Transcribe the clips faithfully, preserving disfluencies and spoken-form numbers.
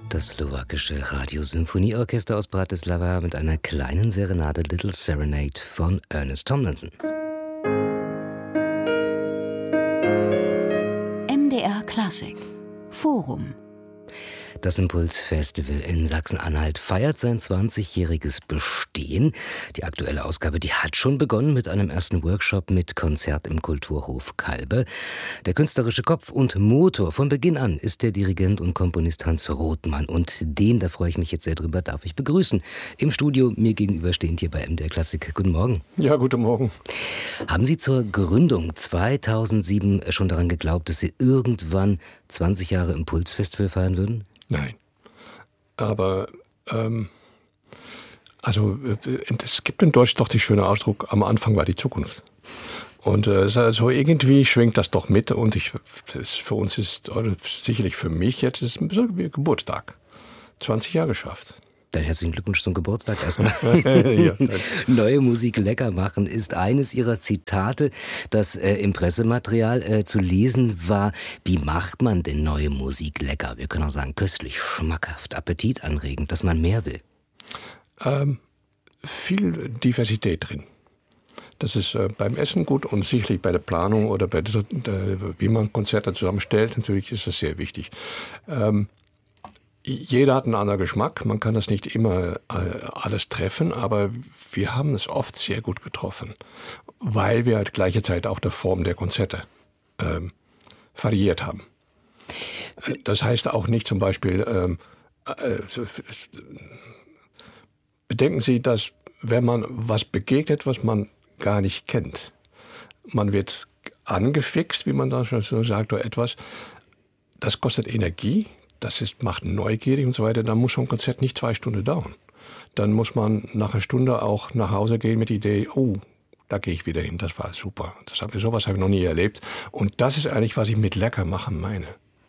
Das slowakische Radiosymphonieorchester aus Bratislava mit einer kleinen Serenade Little Serenade von Ernest Tomlinson. M D R Klassik Forum. Das Impulsfestival in Sachsen-Anhalt feiert sein zwanzigjähriges Bestehen. Die aktuelle Ausgabe, die hat schon begonnen mit einem ersten Workshop mit Konzert im Kulturhof Kalbe. Der künstlerische Kopf und Motor von Beginn an ist der Dirigent und Komponist Hans Rothmann. Und den, da freue ich mich jetzt sehr drüber, darf ich begrüßen. Im Studio mir gegenüberstehend hier bei M D R Klassik. Guten Morgen. Ja, guten Morgen. Haben Sie zur Gründung zweitausendsieben schon daran geglaubt, dass Sie irgendwann zwanzig Jahre Impulsfestival feiern würden? Nein, aber ähm, also es gibt in Deutsch doch den schönen Ausdruck, am Anfang war die Zukunft. Und äh, so irgendwie schwingt das doch mit und ich, das für uns ist, oder sicherlich für mich jetzt, ist ein bisschen wie Geburtstag. zwanzig Jahre geschafft. Dann herzlichen Glückwunsch zum Geburtstag erstmal. Ja, Neue Musik lecker machen ist eines Ihrer Zitate, das äh, im Pressematerial äh, zu lesen war. Wie macht man denn neue Musik lecker? Wir können auch sagen, köstlich, schmackhaft, appetitanregend, dass man mehr will. Ähm, viel Diversität drin. Das ist äh, beim Essen gut und sicherlich bei der Planung oder bei der, äh, wie man Konzerte zusammenstellt. Natürlich ist das sehr wichtig. Ähm, Jeder hat einen anderen Geschmack, man kann das nicht immer äh, alles treffen, aber wir haben es oft sehr gut getroffen, weil wir halt gleiche Zeit auch der Form der Konzerte ähm, variiert haben. Das heißt auch nicht zum Beispiel, ähm, äh, bedenken Sie, dass wenn man was begegnet, was man gar nicht kennt, man wird angefixt, wie man da schon so sagt, oder etwas, das kostet Energie. Das ist, macht neugierig und so weiter, dann muss so ein Konzert nicht zwei Stunden dauern. Dann muss man nach einer Stunde auch nach Hause gehen mit der Idee, oh, da gehe ich wieder hin, das war super. Das hab ich, sowas habe ich noch nie erlebt. Und das ist eigentlich, was ich mit lecker machen meine.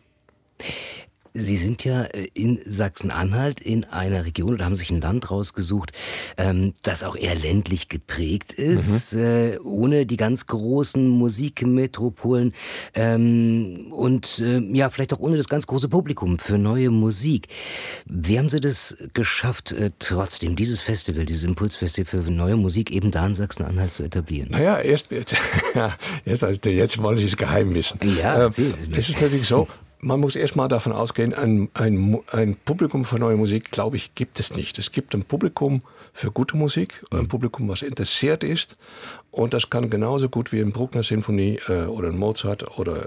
Sie sind ja in Sachsen-Anhalt in einer Region oder haben sich ein Land rausgesucht, ähm, das auch eher ländlich geprägt ist, mhm. äh, ohne die ganz großen Musikmetropolen ähm, und äh, ja, vielleicht auch ohne das ganz große Publikum für neue Musik. Wie haben Sie das geschafft, äh, trotzdem dieses Festival, dieses Impulsfestival für neue Musik eben da in Sachsen-Anhalt zu etablieren? Naja, erst, jetzt, jetzt, also jetzt wollen Sie es geheim wissen. Ja, erzählen Sie es mir. Es ist natürlich so, man muss erstmal davon ausgehen, ein, ein, ein Publikum für neue Musik, glaube ich, gibt es nicht. Es gibt ein Publikum für gute Musik, ein Publikum, was interessiert ist. Und das kann genauso gut wie eine Bruckner-Sinfonie äh, oder ein Mozart oder,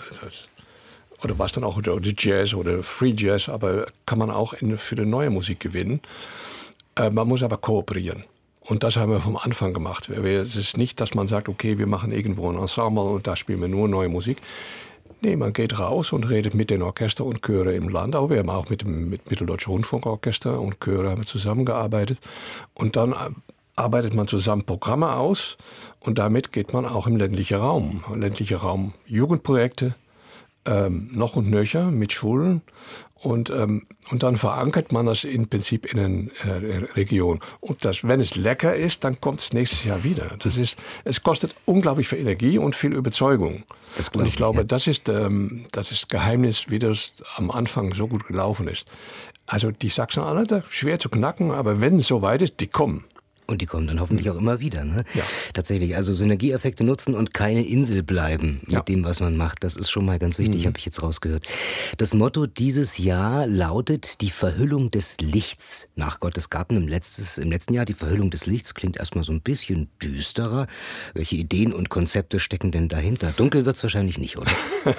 oder was dann auch, oder Jazz oder Free Jazz, aber kann man auch in, für die neue Musik gewinnen. Äh, man muss aber kooperieren. Und das haben wir vom Anfang gemacht. Es ist nicht, dass man sagt, okay, wir machen irgendwo ein Ensemble und da spielen wir nur neue Musik. Nee, man geht raus und redet mit den Orchester und Chöre im Land. Auch wir haben auch mit dem mit Mitteldeutschen Rundfunkorchester und Chöre haben wir zusammengearbeitet. Und dann arbeitet man zusammen Programme aus und damit geht man auch im ländlichen Raum. Im ländlichen Raum Jugendprojekte, ähm, noch und nöcher mit Schulen. Und, ähm, und dann verankert man das im Prinzip in einer äh, Region. Und das, wenn es lecker ist, dann kommt es nächstes Jahr wieder. Das ist, es kostet unglaublich viel Energie und viel Überzeugung. Das und ich, ich glaube, ja. das ist ähm, das ist Geheimnis, wie das am Anfang so gut gelaufen ist. Also die Sachsen-Anhalter, schwer zu knacken, aber wenn es soweit ist, die kommen. Und die kommen dann hoffentlich auch immer wieder, ne? Ja. Tatsächlich, also Synergieeffekte nutzen und keine Insel bleiben mit ja. dem, was man macht. Das ist schon mal ganz wichtig, mhm. habe ich jetzt rausgehört. Das Motto dieses Jahr lautet die Verhüllung des Lichts. Nach Gottes Garten im, letztes, im letzten Jahr, die Verhüllung des Lichts klingt erstmal so ein bisschen düsterer. Welche Ideen und Konzepte stecken denn dahinter? Dunkel wird's wahrscheinlich nicht, oder?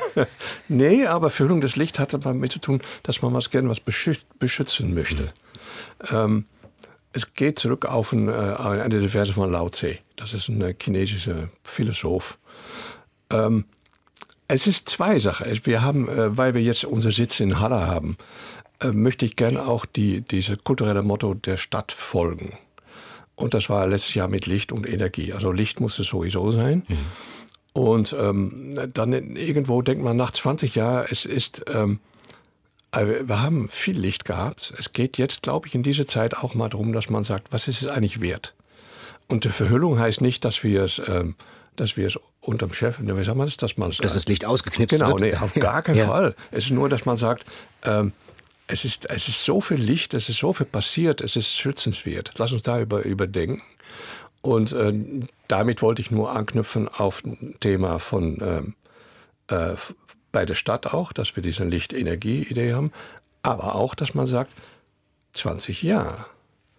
Nee, aber Verhüllung des Lichts hat damit zu tun, dass man was gerne was beschützen möchte. Mhm. Ähm, Es geht zurück auf ein, äh, eine der Verse von Lao Tse. Das ist ein äh, chinesischer Philosoph. Ähm, es ist zwei Sachen. Wir haben, äh, weil wir jetzt unseren Sitz in Halle haben, äh, möchte ich gerne auch die, diese kulturelle Motto der Stadt folgen. Und das war letztes Jahr mit Licht und Energie. Also Licht muss es sowieso sein. Mhm. Und ähm, dann irgendwo denkt man nach zwanzig Jahren, es ist... Ähm, wir haben viel Licht gehabt. Es geht jetzt, glaube ich, in dieser Zeit auch mal darum, dass man sagt, was ist es eigentlich wert? Und die Verhüllung heißt nicht, dass wir es, ähm, dass wir es unterm Chef, wie sagt man das, dass man es... Dass das Licht ausgeknipst genau, wird? Genau, nee, auf gar keinen ja. Fall. Es ist nur, dass man sagt, ähm, es ist, es ist so viel Licht, es ist so viel passiert, es ist schützenswert. Lass uns da über, überdenken. Und äh, damit wollte ich nur anknüpfen auf ein Thema von ähm, äh, bei der Stadt auch, dass wir diese Lichtenergie-Idee haben, aber auch, dass man sagt, zwanzig Jahre,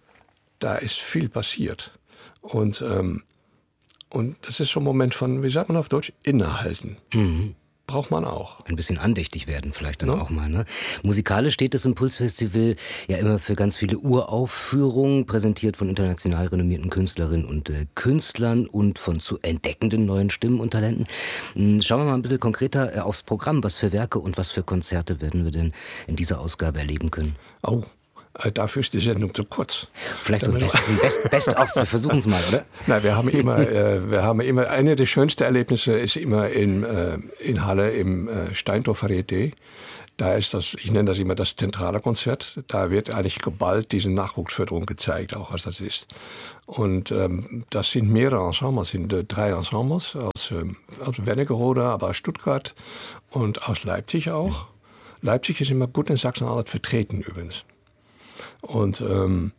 da ist viel passiert. Und, ähm, und das ist so ein Moment von, wie sagt man auf Deutsch, innehalten. Mhm. Braucht man auch. Ein bisschen andächtig werden vielleicht dann Ja. auch mal. Ne? Musikalisch steht das Impulsfestival ja immer für ganz viele Uraufführungen, präsentiert von international renommierten Künstlerinnen und äh, Künstlern und von zu entdeckenden neuen Stimmen und Talenten. Hm, Schauen wir mal ein bisschen konkreter äh, aufs Programm. Was für Werke und was für Konzerte werden wir denn in dieser Ausgabe erleben können? Oh, äh, dafür ist die Sendung zu kurz. Vielleicht so ein Best, ein Best, Best of, wir versuchen es mal, oder? Nein, wir haben immer, äh, wir haben immer, eine der schönsten Erlebnisse ist immer in, äh, in Halle im äh, Steintor Varieté. Da ist das, ich nenne das immer das zentrale Konzert. Da wird eigentlich geballt diese Nachwuchsförderung gezeigt, auch was das ist. Und ähm, das sind mehrere Ensembles, sind äh, drei Ensembles aus, ähm, aus Wernigerode, aber aus Stuttgart und aus Leipzig auch. Leipzig ist immer gut in Sachsen-Anhalt vertreten übrigens. Und, ähm,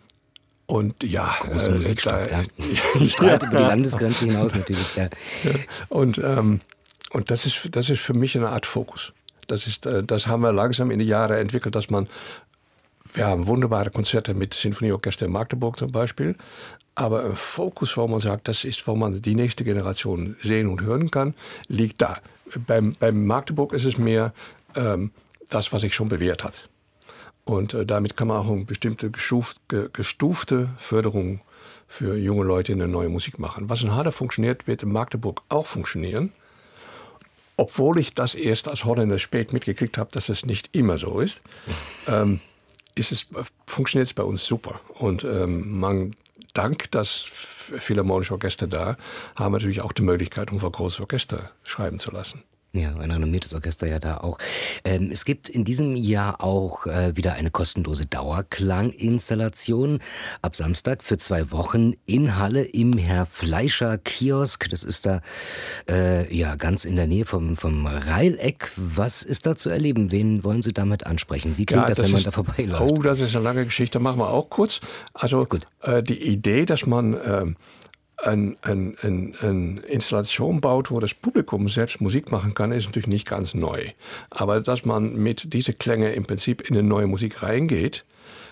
und ja. Große äh, Musikstadt, da, ja. Strahlt über die Landesgrenze hinaus natürlich, ja. Und, ähm, und das ist, das ist für mich eine Art Fokus. Das, ist, äh, das haben wir langsam in die Jahre entwickelt, dass man, wir haben wunderbare Konzerte mit Sinfonieorchester in Magdeburg zum Beispiel, aber ein Fokus, wo man sagt, das ist, wo man die nächste Generation sehen und hören kann, liegt da. Beim, beim Magdeburg ist es mehr ähm, das, was sich schon bewährt hat. Und äh, damit kann man auch eine bestimmte gestuft, ge, gestufte Förderung für junge Leute in eine neue Musik machen. Was in Halle funktioniert, wird in Magdeburg auch funktionieren. Obwohl ich das erst als Holländer spät mitgekriegt habe, dass es nicht immer so ist, ähm, ist es, funktioniert es bei uns super. Und ähm, man, dank das Philharmonische Orchester da, haben wir natürlich auch die Möglichkeit, um für großes Orchester schreiben zu lassen. Ja, ein renommiertes Orchester ja da auch. Ähm, es gibt in diesem Jahr auch äh, wieder eine kostenlose Dauerklanginstallation ab Samstag für zwei Wochen in Halle im Herr Fleischer Kiosk. Das ist da äh, ja ganz in der Nähe vom, vom Reileck. Was ist da zu erleben? Wen wollen Sie damit ansprechen? Wie klingt Ja, das, das wenn man ist, da vorbeiläuft? Oh, das ist eine lange Geschichte, machen wir auch kurz. Also äh, die Idee, dass man äh, Eine ein, ein, ein Installation baut, wo das Publikum selbst Musik machen kann, ist natürlich nicht ganz neu. Aber dass man mit diesen Klängen im Prinzip in eine neue Musik reingeht,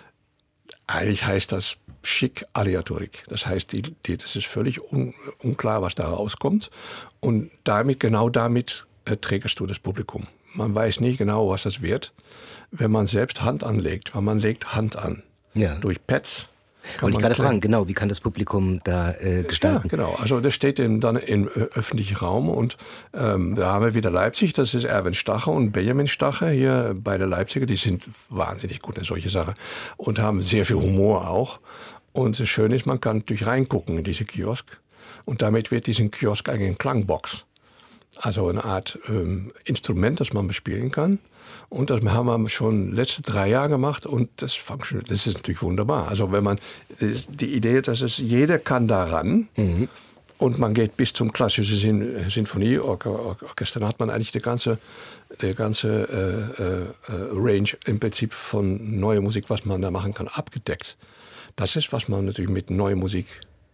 eigentlich heißt das schick Aleatorik. Das heißt, die, die, das ist völlig un, unklar, was da rauskommt. Und damit, genau damit äh, trägerst du das Publikum. Man weiß nicht genau, was das wird, wenn man selbst Hand anlegt. Weil man legt Hand an. Ja. Durch Pads. Wollte ich gerade fragen, genau, wie kann das Publikum da äh, gestalten? Ja, genau. Also das steht eben dann im öffentlichen Raum und ähm, da haben wir wieder Leipzig, das ist Erwin Stache und Benjamin Stache hier, beide Leipziger, die sind wahnsinnig gut in solche Sachen und haben sehr viel Humor auch. Und das Schöne ist, man kann durch reingucken in diese Kiosk und damit wird diesen Kiosk eigentlich eine Klangbox. Also eine Art ähm, Instrument, das man bespielen kann. Und das haben wir schon letzte drei Jahre gemacht und das funktioniert. Das ist natürlich wunderbar. Also wenn man die Idee, dass es jeder kann da ran mhm. und man geht bis zum klassischen Sin- Sinfonieorchester, dann hat man eigentlich die ganze, die ganze äh, äh, Range im Prinzip von neuer Musik, was man da machen kann, abgedeckt. Das ist, was man natürlich mit neuer Musik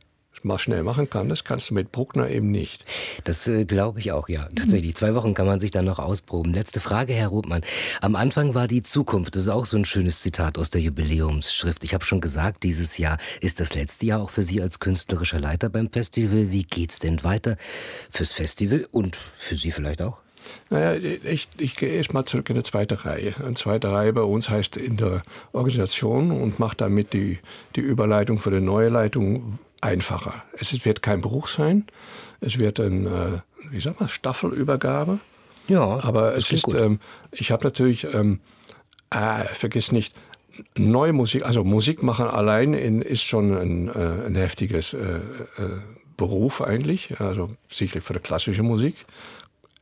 mal schnell machen kann, das kannst du mit Bruckner eben nicht. Das äh, glaube ich auch, ja. Tatsächlich, zwei Wochen kann man sich dann noch ausproben. Letzte Frage, Herr Rothmann. Am Anfang war die Zukunft, das ist auch so ein schönes Zitat aus der Jubiläumsschrift. Ich habe schon gesagt, dieses Jahr ist das letzte Jahr auch für Sie als künstlerischer Leiter beim Festival. Wie geht's denn weiter fürs Festival und für Sie vielleicht auch? Naja, ich, ich gehe erst mal zurück in die zweite Reihe. Eine zweite Reihe bei uns heißt in der Organisation und macht damit die, die Überleitung für die neue Leitung einfacher. Es wird kein Bruch sein. Es wird eine, wie sagt man, Staffelübergabe. Ja, aber es ist, ähm, ich habe natürlich, ähm, äh, vergiss nicht, neue Musik, also Musik machen allein in, ist schon ein, äh, ein heftiges äh, äh, Beruf eigentlich, also sicherlich für die klassische Musik.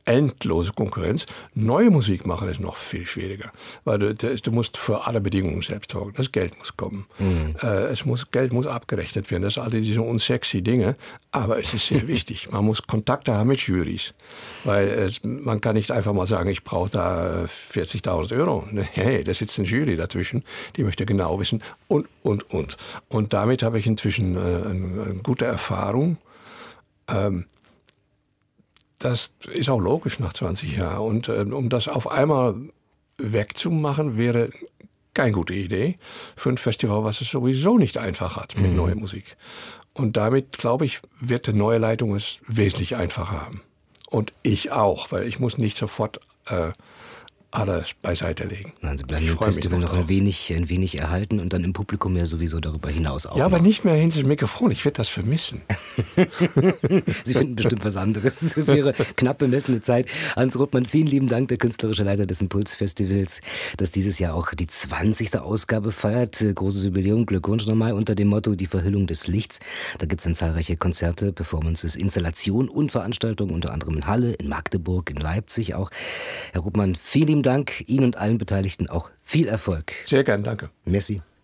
endlose Konkurrenz. Neue Musik machen ist noch viel schwieriger, weil du, du musst für alle Bedingungen selbst sorgen. Das Geld muss kommen. Mhm. Äh, es muss, Geld muss abgerechnet werden. Das sind all diese unsexy Dinge, aber es ist sehr wichtig. Man muss Kontakte haben mit Jurys, weil es, man kann nicht einfach mal sagen, ich brauche da vierzigtausend Euro. Hey, da sitzt eine Jury dazwischen, die möchte genau wissen und, und, und. Und damit habe ich inzwischen äh, eine, eine gute Erfahrung. Ähm, Das ist auch logisch nach zwanzig Jahren. Und äh, um das auf einmal wegzumachen, wäre keine gute Idee für ein Festival, was es sowieso nicht einfach hat mit mhm. neuer Musik. Und damit, glaube ich, wird die neue Leitung es wesentlich einfacher haben. Und ich auch, weil ich muss nicht sofort äh, alles beiseite legen. Nein, Sie bleiben dem Festival noch ein wenig, ein wenig erhalten und dann im Publikum ja sowieso darüber hinaus auch. Ja, noch. aber nicht mehr hinter dem Mikrofon. Ich werde das vermissen. Sie finden bestimmt was anderes für Ihre knapp bemessene Zeit. Hans Ruppmann, vielen lieben Dank, der künstlerische Leiter des Impulsfestivals, das dieses Jahr auch die zwanzigste Ausgabe feiert. Großes Jubiläum, Glückwunsch nochmal unter dem Motto Die Verhüllung des Lichts. Da gibt es dann zahlreiche Konzerte, Performances, Installationen und Veranstaltungen, unter anderem in Halle, in Magdeburg, in Leipzig auch. Herr Ruppmann, vielen lieben Dank. Ihnen und allen Beteiligten auch viel Erfolg. Sehr gern, danke. Merci.